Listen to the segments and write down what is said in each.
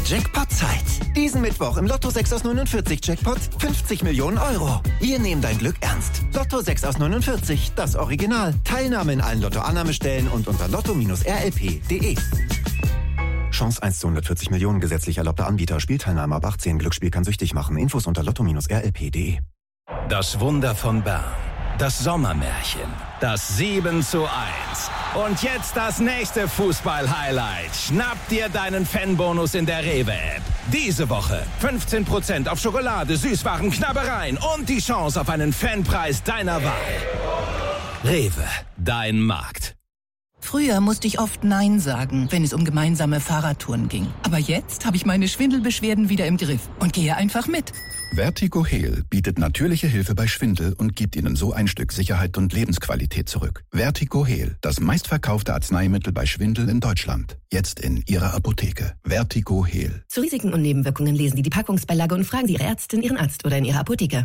Jackpot-Zeit. Diesen Mittwoch im Lotto 6 aus 49 Jackpot 50 Millionen Euro. Wir nehmen dein Glück ernst. Lotto 6 aus 49, das Original. Teilnahme in allen Lotto-Annahmestellen und unter lotto-rlp.de. Chance 1 zu 140 Millionen, gesetzlich erlaubter Anbieter. Spielteilnahme ab 18. Glücksspiel kann süchtig machen. Infos unter lotto-rlp.de. Das Wunder von Bern. Das Sommermärchen. Das 7:1. Und jetzt das nächste Fußball-Highlight. Schnapp dir deinen Fanbonus in der Rewe-App. Diese Woche 15% auf Schokolade, Süßwaren, Knabbereien und die Chance auf einen Fanpreis deiner Wahl. Rewe, dein Markt. Früher musste ich oft Nein sagen, wenn es um gemeinsame Fahrradtouren ging. Aber jetzt habe ich meine Schwindelbeschwerden wieder im Griff und gehe einfach mit. Vertigo Heal bietet natürliche Hilfe bei Schwindel und gibt Ihnen so ein Stück Sicherheit und Lebensqualität zurück. Vertigo Heal, das meistverkaufte Arzneimittel bei Schwindel in Deutschland. Jetzt in Ihrer Apotheke. Vertigo Heal. Zu Risiken und Nebenwirkungen lesen Sie die Packungsbeilage und fragen Sie Ihre Ärztin, Ihren Arzt oder in Ihrer Apotheke.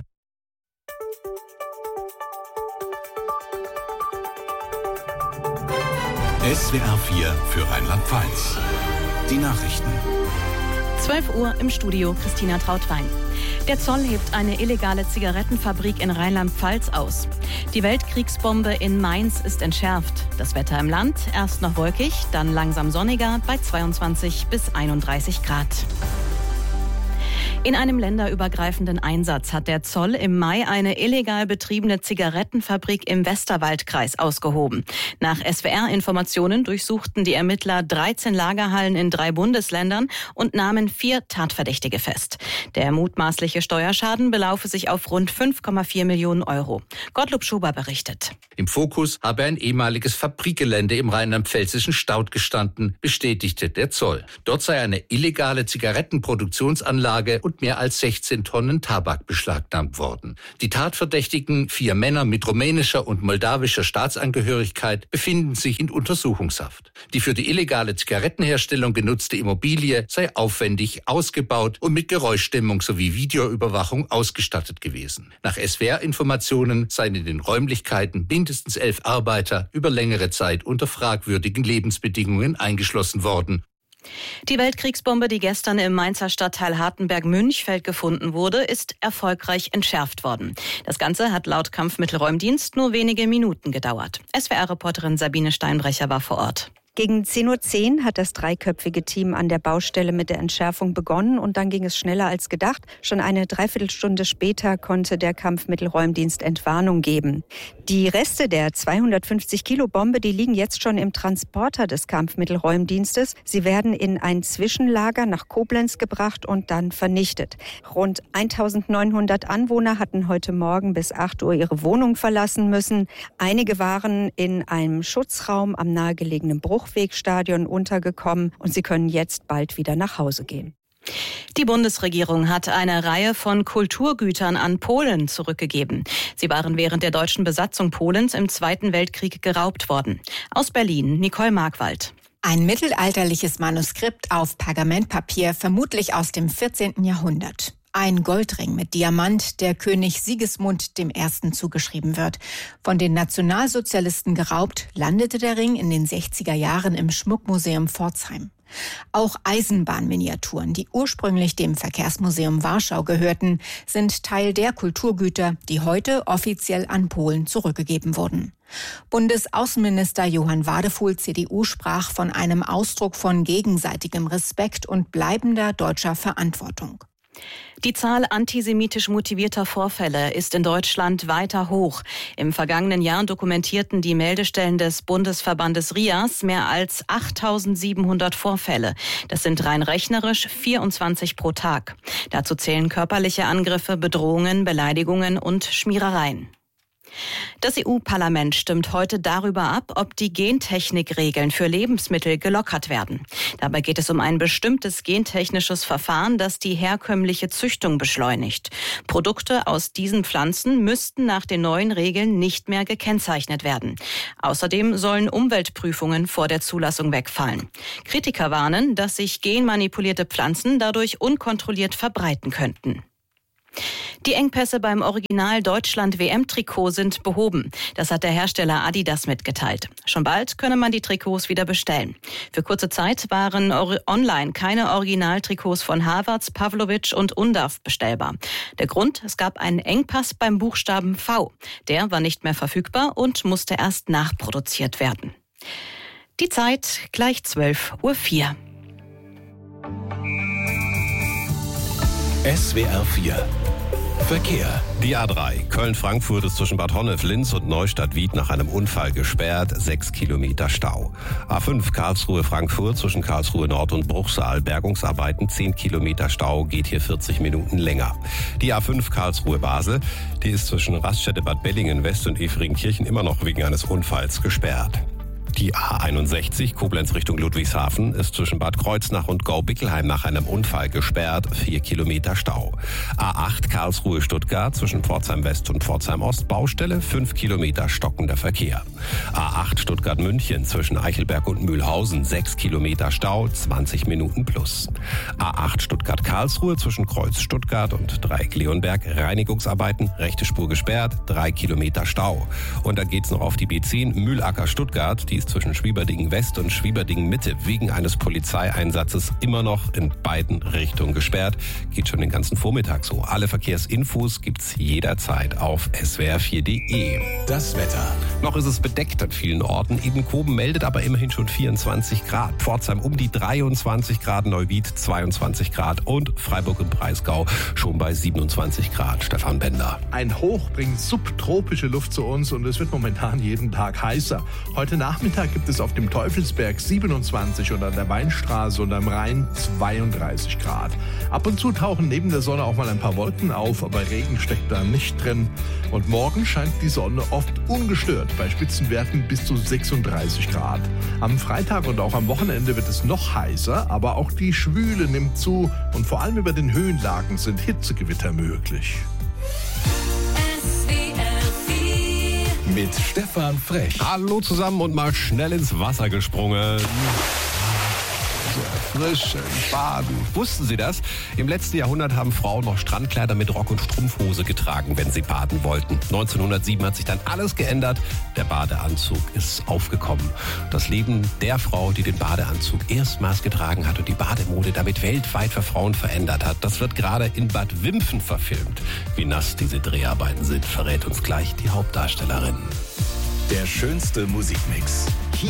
SWR 4 für Rheinland-Pfalz. Die Nachrichten. 12 Uhr im Studio, Christina Trautwein. Der Zoll hebt eine illegale Zigarettenfabrik in Rheinland-Pfalz aus. Die Weltkriegsbombe in Mainz ist entschärft. Das Wetter im Land, erst noch wolkig, dann langsam sonniger bei 22 bis 31 Grad. In einem länderübergreifenden Einsatz hat der Zoll im Mai eine illegal betriebene Zigarettenfabrik im Westerwaldkreis ausgehoben. Nach SWR-Informationen durchsuchten die Ermittler 13 Lagerhallen in 3 Bundesländern und nahmen 4 Tatverdächtige fest. Der mutmaßliche Steuerschaden belaufe sich auf rund 5,4 Millionen Euro. Gottlob Schober berichtet. Im Fokus habe ein ehemaliges Fabrikgelände im rheinland-pfälzischen Staudt gestanden, bestätigte der Zoll. Dort sei eine illegale Zigarettenproduktionsanlage und mehr als 16 Tonnen Tabak beschlagnahmt worden. Die Tatverdächtigen, 4 Männer mit rumänischer und moldawischer Staatsangehörigkeit, befinden sich in Untersuchungshaft. Die für die illegale Zigarettenherstellung genutzte Immobilie sei aufwendig ausgebaut und mit Geräuschdämmung sowie Videoüberwachung ausgestattet gewesen. Nach SWR-Informationen seien in den Räumlichkeiten mindestens 11 Arbeiter über längere Zeit unter fragwürdigen Lebensbedingungen eingeschlossen worden. Die Weltkriegsbombe, die gestern im Mainzer Stadtteil Hartenberg-Münchfeld gefunden wurde, ist erfolgreich entschärft worden. Das Ganze hat laut Kampfmittelräumdienst nur wenige Minuten gedauert. SWR-Reporterin Sabine Steinbrecher war vor Ort. Gegen 10:10 Uhr hat das 3-köpfige Team an der Baustelle mit der Entschärfung begonnen und dann ging es schneller als gedacht. Schon eine Dreiviertelstunde später konnte der Kampfmittelräumdienst Entwarnung geben. Die Reste der 250-Kilo-Bombe, die liegen jetzt schon im Transporter des Kampfmittelräumdienstes. Sie werden in ein Zwischenlager nach Koblenz gebracht und dann vernichtet. Rund 1900 Anwohner hatten heute Morgen bis 8 Uhr ihre Wohnung verlassen müssen. Einige waren in einem Schutzraum am nahegelegenen Bruchwegstadion untergekommen und sie können jetzt bald wieder nach Hause gehen. Die Bundesregierung hat eine Reihe von Kulturgütern an Polen zurückgegeben. Sie waren während der deutschen Besatzung Polens im Zweiten Weltkrieg geraubt worden. Aus Berlin, Nicole Markwald. Ein mittelalterliches Manuskript auf Pergamentpapier, vermutlich aus dem 14. Jahrhundert. Ein Goldring mit Diamant, der König Sigismund I. zugeschrieben wird. Von den Nationalsozialisten geraubt, landete der Ring in den 60er Jahren im Schmuckmuseum Pforzheim. Auch Eisenbahnminiaturen, die ursprünglich dem Verkehrsmuseum Warschau gehörten, sind Teil der Kulturgüter, die heute offiziell an Polen zurückgegeben wurden. Bundesaußenminister Johann Wadefuhl, CDU, sprach von einem Ausdruck von gegenseitigem Respekt und bleibender deutscher Verantwortung. Die Zahl antisemitisch motivierter Vorfälle ist in Deutschland weiter hoch. Im vergangenen Jahr dokumentierten die Meldestellen des Bundesverbandes RIAS mehr als 8.700 Vorfälle. Das sind rein rechnerisch 24 pro Tag. Dazu zählen körperliche Angriffe, Bedrohungen, Beleidigungen und Schmierereien. Das EU-Parlament stimmt heute darüber ab, ob die Gentechnikregeln für Lebensmittel gelockert werden. Dabei geht es um ein bestimmtes gentechnisches Verfahren, das die herkömmliche Züchtung beschleunigt. Produkte aus diesen Pflanzen müssten nach den neuen Regeln nicht mehr gekennzeichnet werden. Außerdem sollen Umweltprüfungen vor der Zulassung wegfallen. Kritiker warnen, dass sich genmanipulierte Pflanzen dadurch unkontrolliert verbreiten könnten. Die Engpässe beim Original Deutschland-WM-Trikot sind behoben. Das hat der Hersteller Adidas mitgeteilt. Schon bald könne man die Trikots wieder bestellen. Für kurze Zeit waren online keine Originaltrikots von Havertz, Pavlovic und Undav bestellbar. Der Grund: es gab einen Engpass beim Buchstaben V. Der war nicht mehr verfügbar und musste erst nachproduziert werden. Die Zeit gleich 12:04 Uhr. SWR 4 Verkehr. Die A3 Köln-Frankfurt ist zwischen Bad Honnef-Linz und Neustadt-Wied nach einem Unfall gesperrt, 6 Kilometer Stau. A5 Karlsruhe-Frankfurt zwischen Karlsruhe Nord und Bruchsal, Bergungsarbeiten, 10 Kilometer Stau, geht hier 40 Minuten länger. Die A5 Karlsruhe-Basel, die ist zwischen Raststätte-Bad Bellingen-West und Efringkirchen immer noch wegen eines Unfalls gesperrt. Die A61 Koblenz Richtung Ludwigshafen ist zwischen Bad Kreuznach und Gau-Bickelheim nach einem Unfall gesperrt, 4 Kilometer Stau. A8 Karlsruhe-Stuttgart zwischen Pforzheim West und Pforzheim Ost, Baustelle, 5 Kilometer stockender Verkehr. A8 Stuttgart-München zwischen Eichelberg und Mühlhausen, 6 Kilometer Stau, 20 Minuten plus. A8 Stuttgart-Karlsruhe zwischen Kreuz Stuttgart und Dreieck Leonberg, Reinigungsarbeiten, rechte Spur gesperrt, 3 Kilometer Stau. Und dann geht's noch auf die B10 Mühlacker Stuttgart, die ist zwischen Schwieberdingen West und Schwieberdingen Mitte wegen eines Polizeieinsatzes immer noch in beiden Richtungen gesperrt. Geht schon den ganzen Vormittag so. Alle Verkehrsinfos gibt's jederzeit auf swr4.de. Das Wetter. Noch ist es bedeckt an vielen Orten. Edenkoben meldet aber immerhin schon 24 Grad. Pforzheim um die 23 Grad, Neuwied 22 Grad und Freiburg im Breisgau schon bei 27 Grad. Stefan Bender. Ein Hoch bringt subtropische Luft zu uns und es wird momentan jeden Tag heißer. Heute Nachmittag gibt es auf dem Teufelsberg 27 und an der Weinstraße und am Rhein 32 Grad. Ab und zu tauchen neben der Sonne auch mal ein paar Wolken auf, aber Regen steckt da nicht drin. Und morgen scheint die Sonne oft ungestört, bei Spitzenwerten bis zu 36 Grad. Am Freitag und auch am Wochenende wird es noch heißer, aber auch die Schwüle nimmt zu und vor allem über den Höhenlagen sind Hitzegewitter möglich. Mit Stefan Frech. Hallo zusammen und mal schnell ins Wasser gesprungen. Frisch baden. Wussten Sie das? Im letzten Jahrhundert haben Frauen noch Strandkleider mit Rock und Strumpfhose getragen, wenn sie baden wollten. 1907 hat sich dann alles geändert. Der Badeanzug ist aufgekommen. Das Leben der Frau, die den Badeanzug erstmals getragen hat und die Bademode damit weltweit für Frauen verändert hat, das wird gerade in Bad Wimpfen verfilmt. Wie nass diese Dreharbeiten sind, verrät uns gleich die Hauptdarstellerin. Der schönste Musikmix.